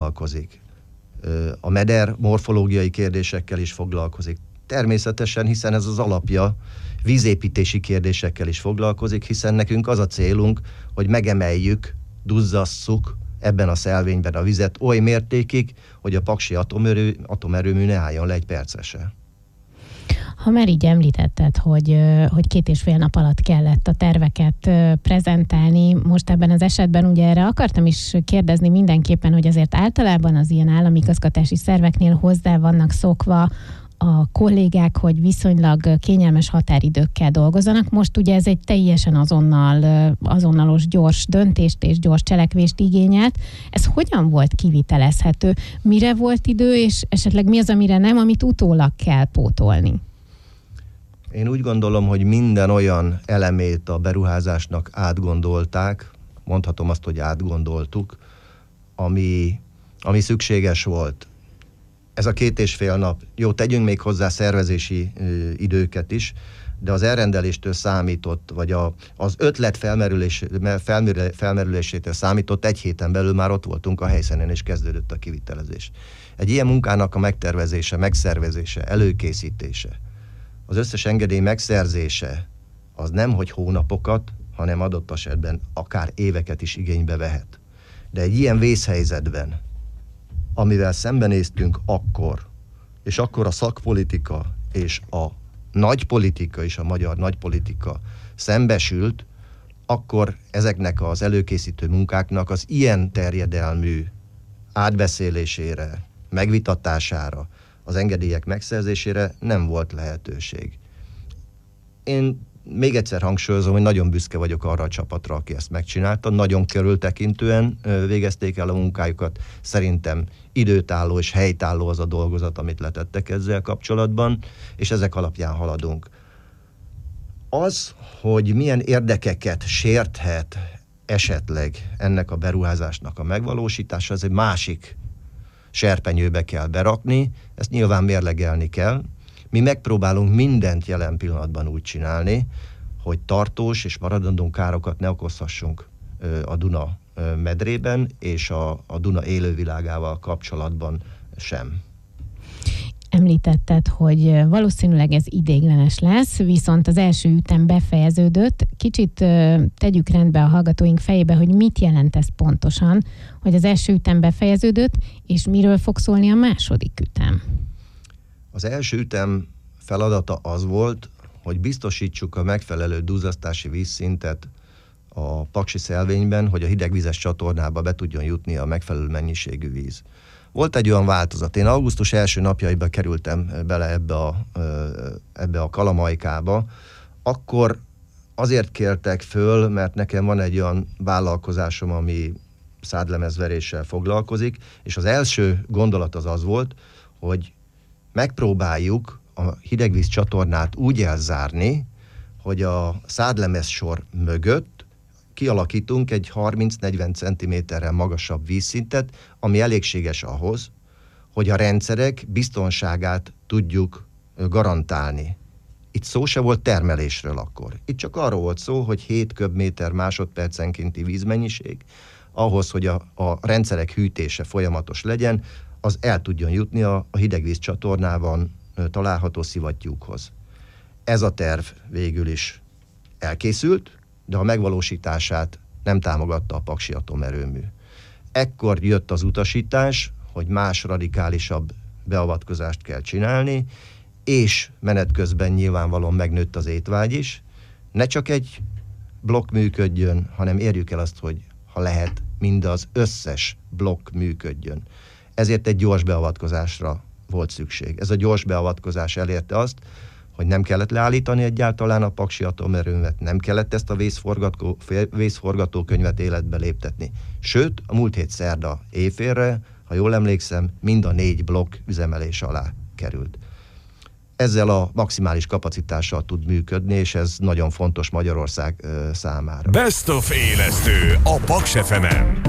foglalkozik. A meder morfológiai kérdésekkel is foglalkozik. Természetesen, hiszen ez az alapja, vízépítési kérdésekkel is foglalkozik, hiszen nekünk az a célunk, hogy megemeljük, duzzasszuk ebben a szelvényben a vizet oly mértékig, hogy a paksi atomerőmű ne álljon le egy percre se. Ha már így említetted, hogy 2,5 nap alatt kellett a terveket prezentálni, most ebben az esetben ugye erre akartam is kérdezni mindenképpen, hogy azért általában az ilyen állami igazgatási szerveknél hozzá vannak szokva a kollégák, hogy viszonylag kényelmes határidőkkel dolgozzanak. Most ugye ez egy teljesen azonalos gyors döntést és gyors cselekvést igényelt. Ez hogyan volt kivitelezhető? Mire volt idő, és esetleg mi az, amire nem, amit utólag kell pótolni? Én úgy gondolom, hogy minden olyan elemét a beruházásnak átgondolták, mondhatom azt, hogy átgondoltuk, ami szükséges volt. Ez a 2,5 nap, jó, tegyünk még hozzá szervezési időket is, de az elrendeléstől számított, vagy az ötlet felmerülésétől számított 1 héten belül már ott voltunk a helyszínen, és kezdődött a kivitelezés. Egy ilyen munkának a megtervezése, megszervezése, előkészítése, az összes engedély megszerzése, az nem hogy hónapokat, hanem adott esetben akár éveket is igénybe vehet. De egy ilyen vészhelyzetben, amivel szembenéztünk akkor, és akkor a szakpolitika és a nagypolitika és a magyar nagypolitika szembesült, akkor ezeknek az előkészítő munkáknak az ilyen terjedelmű átbeszélésére, megvitatására, az engedélyek megszerzésére nem volt lehetőség. Én még egyszer hangsúlyozom, hogy nagyon büszke vagyok arra a csapatra, aki ezt megcsinálta. Nagyon körültekintően végezték el a munkájukat. Szerintem időtálló és helytálló az a dolgozat, amit letettek ezzel kapcsolatban, és ezek alapján haladunk. Az, hogy milyen érdekeket sérthet esetleg ennek a beruházásnak a megvalósítása, ez egy másik serpenyőbe kell berakni, ezt nyilván mérlegelni kell. Mi megpróbálunk mindent jelen pillanatban úgy csinálni, hogy tartós és maradandó károkat ne okozhassunk a Duna medrében és a Duna élővilágával kapcsolatban sem. Említetted, hogy valószínűleg ez ideiglenes lesz, viszont az első ütem befejeződött. Kicsit tegyük rendbe a hallgatóink fejébe, hogy mit jelent ez pontosan, hogy az első ütem befejeződött, és miről fog szólni a második ütem? Az első ütem feladata az volt, hogy biztosítsuk a megfelelő duzzasztási vízszintet a paksi szelvényben, hogy a hidegvizes csatornába be tudjon jutni a megfelelő mennyiségű víz. Volt egy olyan változat. Én augusztus első napjaiba kerültem bele ebbe a kalamajkába, akkor azért kértek föl, mert nekem van egy olyan vállalkozásom, ami szádlemezveréssel foglalkozik, és az első gondolat az volt, hogy megpróbáljuk a hidegvíz csatornát úgy elzárni, hogy a szádlemez sor mögött kialakítunk egy 30-40 cm-rel magasabb vízszintet, ami elégséges ahhoz, hogy a rendszerek biztonságát tudjuk garantálni. Itt szó se volt termelésről akkor. Itt csak arról volt szó, hogy 7 köbméter másodpercenkénti vízmennyiség, ahhoz, hogy a rendszerek hűtése folyamatos legyen, az el tudjon jutni a hidegvíz csatornában található szivattyúkhoz. Ez a terv végül is elkészült, de a megvalósítását nem támogatta a paksi atomerőmű. Ekkor jött az utasítás, hogy más radikálisabb beavatkozást kell csinálni, és menet közben nyilvánvalóan megnőtt az étvágy is. Ne csak egy blokk működjön, hanem érjük el azt, hogy ha lehet, mind az összes blokk működjön. Ezért egy gyors beavatkozásra volt szükség. Ez a gyors beavatkozás elérte azt, hogy nem kellett leállítani egyáltalán a paksi atomerőművet, nem kellett ezt a vészforgatókönyvet életbe léptetni. Sőt, a múlt hét szerda éjfélre, ha jól emlékszem, mind a 4 blokk üzemelés alá került. Ezzel a maximális kapacitással tud működni, és ez nagyon fontos Magyarország számára. Best of élesztő a Paks FM-en.